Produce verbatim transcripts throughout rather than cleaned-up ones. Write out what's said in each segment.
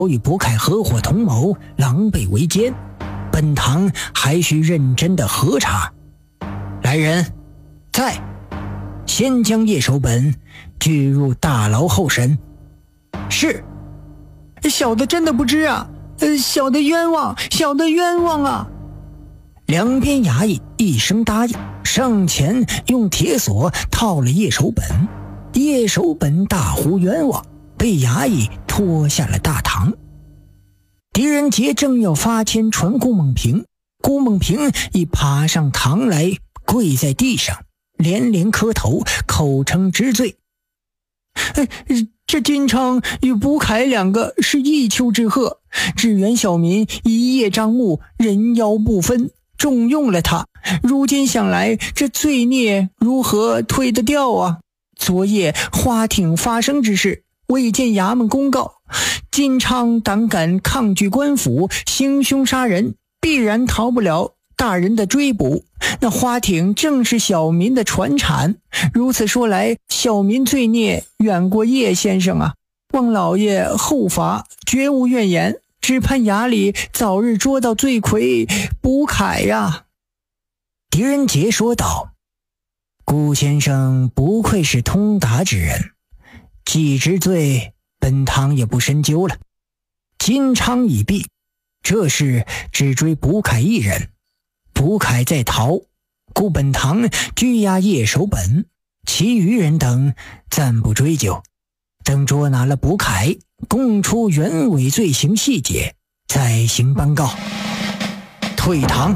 与卜凯合伙同谋，狼狈为奸，本堂还需认真的核查。来人，在，先将叶守本拘入大牢候审。是。 小的真的不知啊，呃，小的冤枉，小的冤枉啊！ 两边衙役一声答应，上前用铁锁套了叶守本。叶守本大呼冤枉，被衙役拖下了大堂。狄仁杰正要发签传顾梦平，顾梦平已爬上堂来，跪在地上，连连磕头，口称知罪。 呃这金昌与卜凯两个是一丘之貉，只缘小民一叶障目，人妖不分，重用了他。如今想来，这罪孽如何推得掉啊？昨夜花町发生之事，未见衙门公告，金昌胆敢抗拒官府，行凶杀人，必然逃不了大人的追捕。那花町正是小民的传产，如此说来，小民罪孽远过叶先生啊！望老爷后罚，绝无怨言，只盼衙里早日捉到罪魁卜凯呀！ 狄仁杰说道：“顾先生不愧是通达之人，既知罪，本堂也不深究了。金昌已毙，这事只追卜凯一人。卜凯在逃，故本堂拘押叶守本，其余人等暂不追究，等捉拿了卜凯，供出原委罪行细节，再行颁告。退堂。”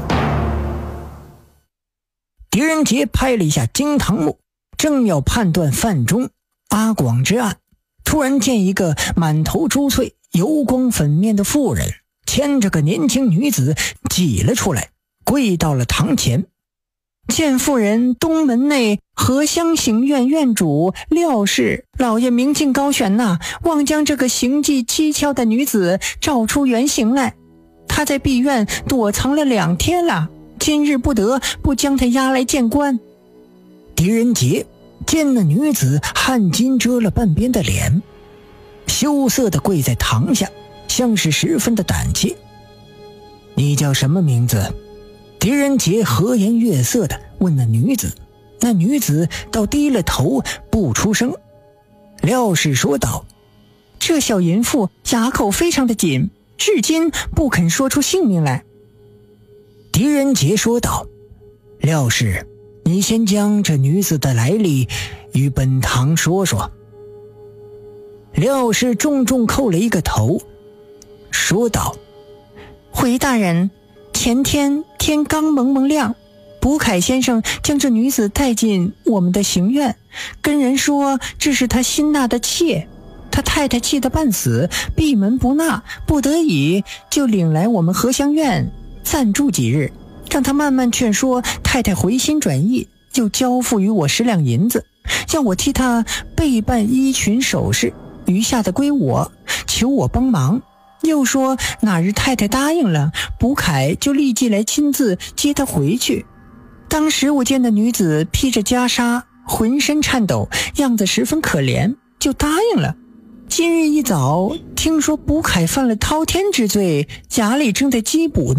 狄仁杰拍了一下惊堂木，正要判断范中、阿广之案，突然见一个满头珠翠、油光粉面的妇人牵着个年轻女子挤了出来，跪到了堂前。 见妇人东门内荷香行院院主廖氏，老爷明镜高悬呐，望将这个行迹蹊跷的女子照出原形来。她在碧院躲藏了两天了，今日不得不将她押来见官。 狄仁杰见那女子汗巾遮了半边的脸，羞涩地跪在堂下，像是十分的胆怯。你叫什么名字？狄仁杰和颜悦色地问那女子，那女子倒低了头不出声。廖氏说道：“ 这小淫妇哑口非常的紧，至今不肯说出姓名来。” 狄仁杰说道：“廖氏，你先将这女子的来历与本堂说说。”廖氏重重叩了一个头，说道：“ 回大人，前天天刚蒙蒙亮，卜凯先生将这女子带进我们的行院，跟人说这是他新纳的妾，他太太气得半死，闭门不纳，不得已就领来我们荷香院暂住几日，让他慢慢劝说太太回心转意，又交付于我十两银子，要我替他备办衣裙首饰，余下的归我，求我帮忙。又说哪日太太答应了，卜凯就立即来亲自接她回去。当时我见那女子披着袈裟，浑身颤抖，样子十分可怜，就答应了。今日一早听说卜凯犯了滔天之罪，衙里正在缉捕呢。